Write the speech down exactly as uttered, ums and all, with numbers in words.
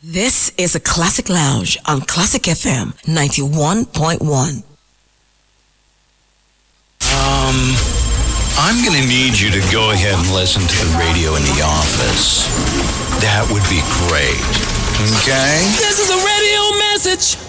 This is a Classic Lounge on Classic F M ninety-one point one. Um, I'm going to need you to go ahead and listen to the radio in the office. That would be great. Okay? This is a radio message